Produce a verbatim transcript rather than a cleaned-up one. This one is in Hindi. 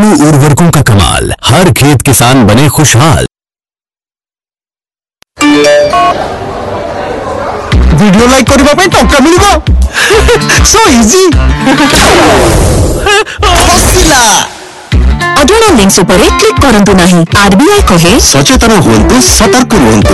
उर्वरकों का कमाल, हर खेत किसान बने खुशहाल। वीडियो लाइक करबा पे टक्का मिलबो सो इजी हसिला अधुना लिंक्स उपरे क्लिक करंतु नहीं। आरबीआई कहे सचेतन हुअन्तु, सतर्क हुअन्तु।